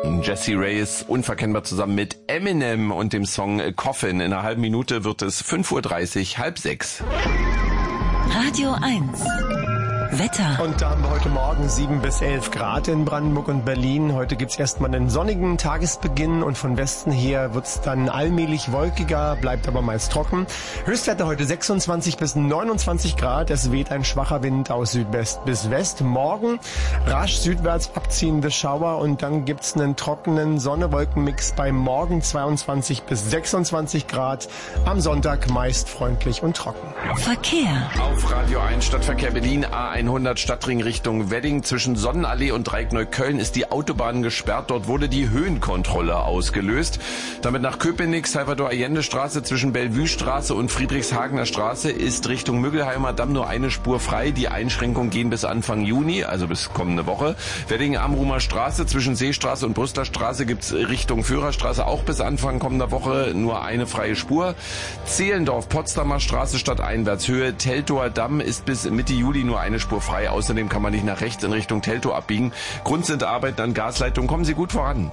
Jessie Ray ist unverkennbar zusammen mit Eminem und dem Song Coffin. In einer halben Minute wird es 5:30 Uhr, 5:30. Radio 1. Wetter. Und da haben wir heute Morgen 7 bis 11 Grad in Brandenburg und Berlin. Heute gibt's erstmal einen sonnigen Tagesbeginn und von Westen her wird's dann allmählich wolkiger, bleibt aber meist trocken. Höchstwerte heute 26 bis 29 Grad. Es weht ein schwacher Wind aus Südwest bis West. Morgen rasch südwärts abziehende Schauer und dann gibt's einen trockenen Sonne-Wolken-Mix bei morgen 22 bis 26 Grad. Am Sonntag meist freundlich und trocken. Verkehr. Auf Radio 1 Stadtverkehr Berlin A100 Stadtring Richtung Wedding. Zwischen Sonnenallee und Dreieck Neukölln ist die Autobahn gesperrt. Dort wurde die Höhenkontrolle ausgelöst. Damit nach Köpenick, Salvador-Allende-Straße zwischen Bellevue-Straße und Friedrichshagener Straße ist Richtung Müggelheimer Damm nur eine Spur frei. Die Einschränkungen gehen bis Anfang Juni, also bis kommende Woche. Wedding-Amrumer Straße zwischen Seestraße und Brüsseler Straße gibt's Richtung Führerstraße auch bis Anfang kommender Woche nur eine freie Spur. Zehlendorf, Potsdamer Straße stadteinwärts Höhe Teltower Damm ist bis Mitte Juli nur eine Spur frei. Außerdem kann man nicht nach rechts in Richtung Teltow abbiegen. Grund sind Arbeiten an Gasleitungen. Kommen Sie gut voran.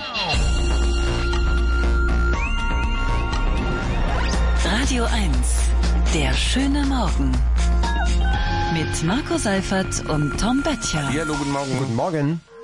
Radio 1. Der schöne Morgen. Mit Marco Seifert und Tom Böttcher. Ja, hallo, guten Morgen. Guten Morgen.